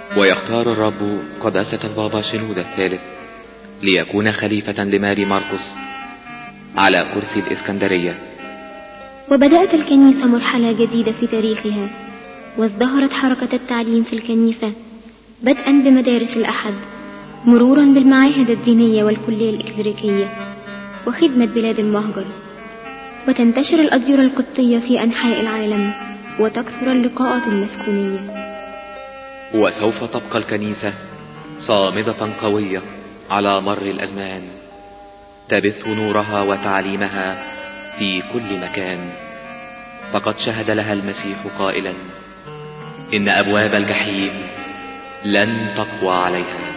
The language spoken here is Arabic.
ويختار الرب قداسة البابا شنودة الثالث ليكون خليفة لماري مرقس على كرسي الإسكندرية. وبدأت الكنيسة مرحلة جديدة في تاريخها، وازدهرت حركة التعليم في الكنيسة بدءا بمدارس الأحد، مرورا بالمعاهد الدينية والكلية الإكليريكية وخدمة بلاد المهجر، وتنتشر الأديرة القبطية في أنحاء العالم، وتكثر اللقاءات المسكونية. وسوف تبقى الكنيسة صامدة قوية على مر الأزمان، تبث نورها وتعليمها في كل مكان، فقد شهد لها المسيح قائلا: إن أبواب الجحيم لن تقوى عليها.